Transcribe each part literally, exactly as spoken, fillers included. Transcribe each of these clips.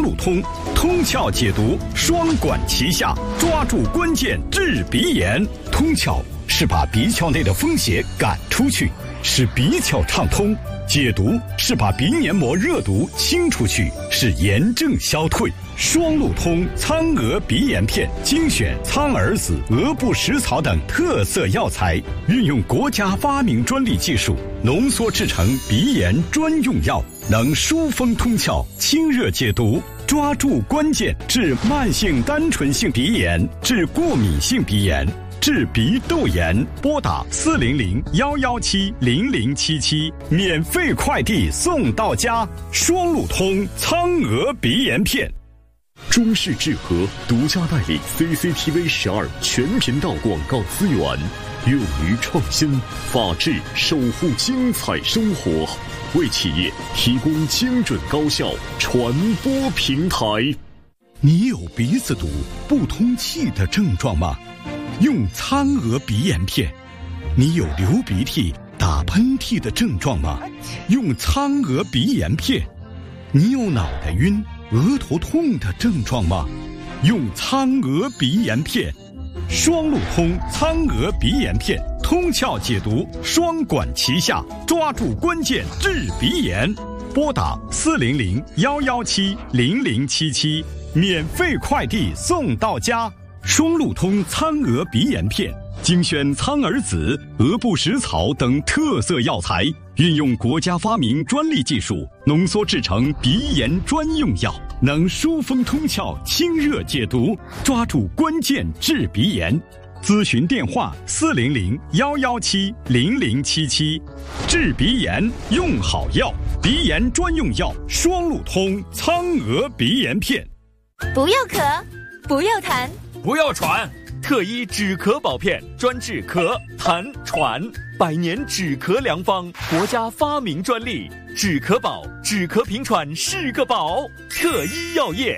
路通，通窍解毒，双管齐下，抓住关键治鼻炎。通窍是把鼻窍内的风邪赶出去，使鼻窍畅通；解毒是把鼻黏膜热毒清出去，使炎症消退。双路通苍蛾鼻炎片精选苍耳子、鹅不食草等特色药材，运用国家发明专利技术浓缩制成鼻炎专用药，能疏风通窍、清热解毒，抓住关键治慢性单纯性鼻炎、治过敏性鼻炎、治鼻窦炎。拨打四零零幺幺七零零七七，免费快递送到家。双路通苍蛾鼻炎片。 中视智和独家代理 C C T V 十二全频道广告资源，勇于创新，法治守护精彩生活，为企业提供精准高效传播平台。 你有鼻子堵、不通气的症状吗？用苍蛾鼻炎片。你有流鼻涕、打喷嚏的症状吗？用苍蛾鼻炎片。你有脑袋晕、额头痛的症状吗？用苍蛾鼻炎片。双路通苍蛾鼻炎片，通窍解毒，双管齐下，抓住关键治鼻炎。拨打四零零幺幺七零零七七，免费快递送到家。双路通苍蛾鼻炎片精选苍耳子、鹅不食草等特色药材，运用国家发明专利技术浓缩制成鼻炎专用药，能疏风通窍、清热解毒，抓住关键治鼻炎。咨询电话四零零幺幺七零零七七。治鼻炎用好药，鼻炎专用药双路通苍蛾鼻炎片。 不要咳，不要痰， 不要喘，特医止咳宝片专治咳、痰、喘，百年止咳良方，国家发明专利，止咳宝，止咳平喘是个宝。特医药业。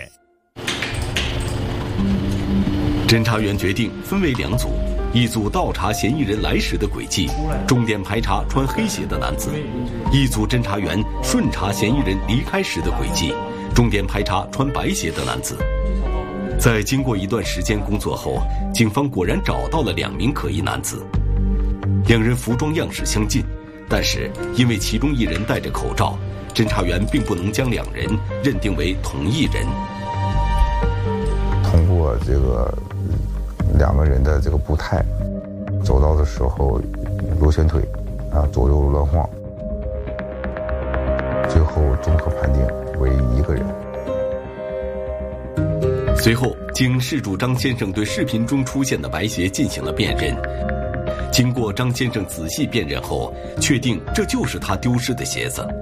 侦查员决定分为两组，一组倒查嫌疑人来时的轨迹，重点排查穿黑鞋的男子；一组侦查员顺查嫌疑人离开时的轨迹，重点排查穿白鞋的男子。在经过一段时间工作后，警方果然找到了两名可疑男子。两人服装样式相近，但是因为其中一人戴着口罩，侦查员并不能将两人认定为同一人。 通过这个两个人的这个步态，走道的时候螺旋腿啊左右乱晃，最后综合判定为一个人。 随后，经事主张先生对视频中出现的白鞋进行了辨认。经过张先生仔细辨认后，确定这就是他丢失的鞋子。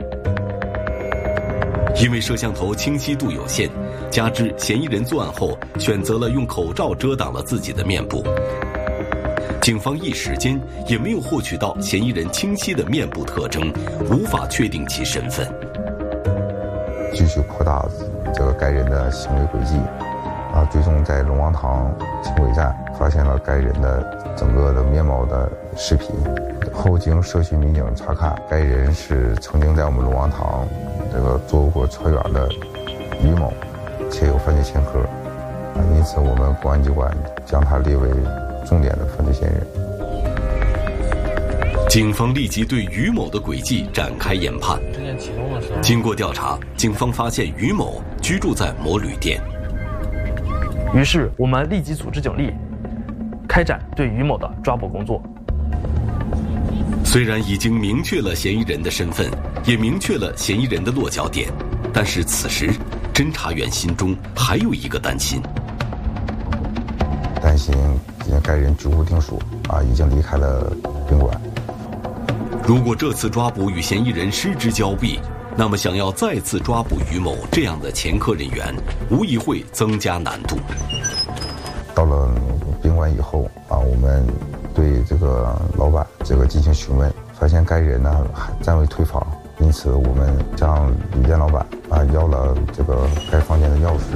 因为摄像头清晰度有限，加之嫌疑人作案后选择了用口罩遮挡了自己的面部，警方一时间也没有获取到嫌疑人清晰的面部特征，无法确定其身份。 继续扩大这个该人的行为轨迹，啊，最终在龙王塘轻轨站发现了该人的整个的面貌的视频。后经社区民警查看，该人是曾经在我们龙王塘这个做过车员的于某，且有犯罪前科，啊，因此我们公安机关将他列为重点的犯罪嫌疑人。 警方立即对于某的轨迹展开研判。经过调查，警方发现于某居住在某旅店。 于是我们立即组织警力，开展对于某的抓捕工作。 虽然已经明确了嫌疑人的身份，也明确了嫌疑人的落脚点，但是此时侦查员心中还有一个担心， 担心该人居无定所，啊，已经离开了宾馆。 如果这次抓捕与嫌疑人失之交臂，那么想要再次抓捕于某这样的前科人员，无疑会增加难度。 到了宾馆以后啊，我们对这个老板这个进行询问，发现该人呢还暂未退房，因此我们向旅店老板啊要了这个该房间的钥匙。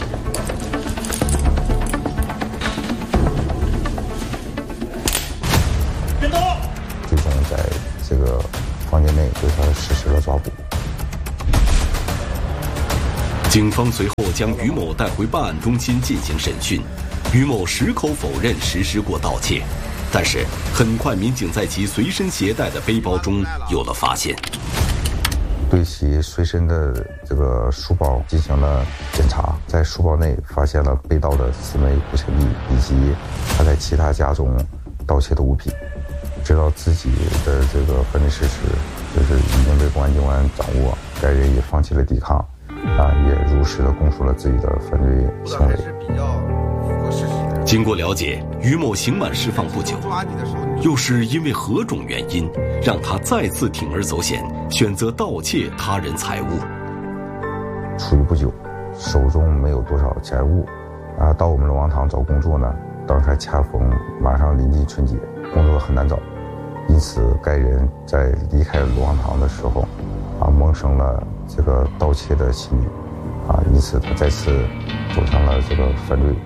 最终在这个房间内对他实施了抓捕。 警方随后将于某带回办案中心进行审讯，于某矢口否认实施过盗窃，但是很快民警在其随身携带的背包中有了发现， 对其随身的这个书包进行了检查，在书包内发现了被盗的四枚古钱币以及他在其他家中盗窃的物品。知道自己的这个犯罪事实，就是已经被公安机关掌握，该人也放弃了抵抗，啊，也如实的供述了自己的犯罪行为。 经过了解，于某刑满释放不久，又是因为何种原因让他再次铤而走险，选择盗窃他人财物？ 出狱不久，手中没有多少财物，啊，到我们龙王堂找工作呢，当时还恰逢马上临近春节，工作很难找，因此该人在离开龙王堂的时候，啊，萌生了这个盗窃的心理，啊，因此他再次走上了这个犯罪。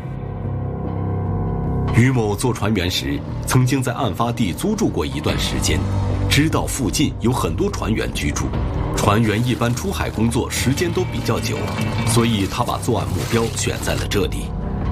于某做船员时，曾经在案发地租住过一段时间，知道附近有很多船员居住。船员一般出海工作时间都比较久，所以他把作案目标选在了这里。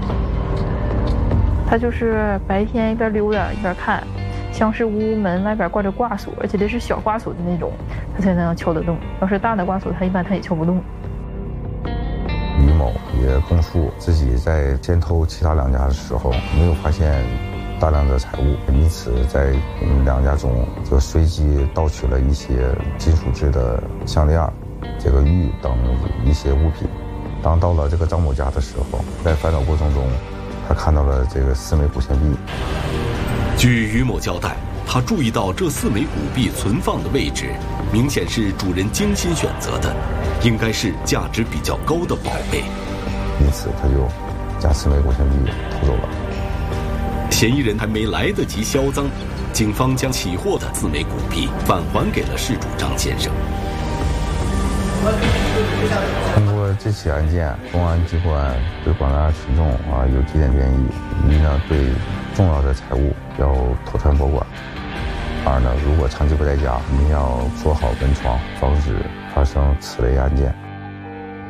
他就是白天一边溜达一边看，像是屋门外边挂着挂锁，而且这是小挂锁的那种，他才能敲得动。要是大的挂锁，他一般他也敲不动。 于某也供述自己在监偷其他两家的时候，没有发现大量的财物，因此在两家中就随机盗取了一些金属制的项链、这个玉等一些物品。当到了这个张某家的时候，在翻找过程中，他看到了这个四枚古钱币。 据于某交代，他注意到这四枚古币存放的位置，明显是主人精心选择的，应该是价值比较高的宝贝， 因此他就将四枚古钱币偷走了。 嫌疑人还没来得及销赃，警方将起获的四枚古币返还给了事主张先生。 通过这起案件，公安机关对广大群众啊有几点建议：一呢，对重要的财物要妥善保管；二呢，如果长期不在家，一定要做好门窗，防止发生此类案件。